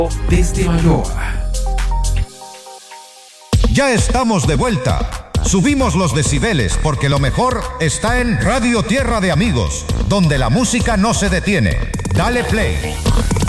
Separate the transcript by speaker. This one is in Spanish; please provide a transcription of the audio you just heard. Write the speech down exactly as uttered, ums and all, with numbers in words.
Speaker 1: desde Baloa.
Speaker 2: Ya estamos de vuelta. Subimos los decibeles porque lo mejor está en Radio Tierra de Amigos, donde la música no se detiene. Dale play.